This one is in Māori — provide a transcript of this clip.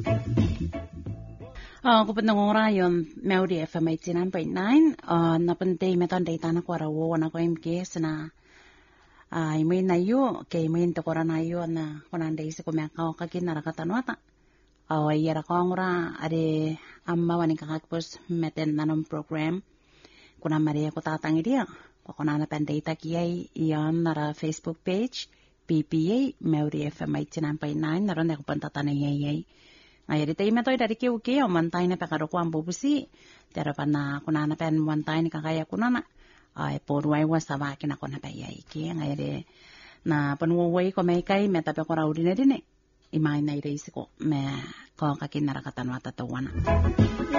Kupit na ngora yon Melody FM 89.9. Napantay meton data na kwarawo na ko MKS na may na yu kay may to kora na yu na kunan day sa kumakaw kakin narakatanwata. Yara ko ngora are amma wani kakakpos meten nanom program kuna Maria ko tatangi dia. Kuna na pan data kiyay iyan nara Facebook page PPA Melody FM 89.9 naron na ko pantatanay yay. Ngayon, ito yung metoy dari kiuki, o mantay na pekaro ko ang bubusi. Tera pa na, kuna na pen mantay ni kakaya kuna na. Ay, porway was sa wakin ako na payay ki. Ngayon, na panuway ko may kay, metape ko raw din na din eh. Imay na irisi ko, may ko kakin narakatanwa tatawa na.